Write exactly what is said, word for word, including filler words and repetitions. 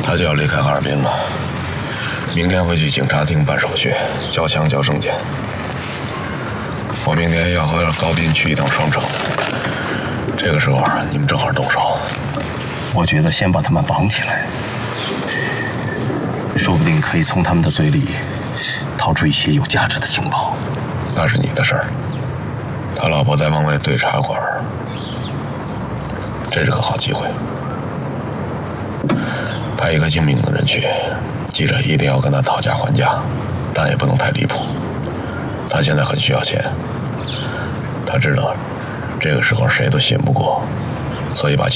他就要离开哈尔滨了，明天会去警察厅办手续，交枪交证件。我明天要和高斌去一趟双城，这个时候你们正好动手。 我觉得先把他们绑起来，说不定可以从他们的嘴里掏出一些有价值的情报。 那是你的事儿。他老婆在望外对茶馆，这是个好机会。派一个精明的人去，记着一定要跟他讨价还价，但也不能太离谱。他现在很需要钱，他知道这个时候谁都信不过，所以把